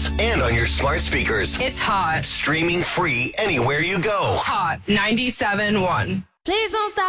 and on your smart speakers. It's hot. Streaming free anywhere you go. Hot 97.1. Please don't stop.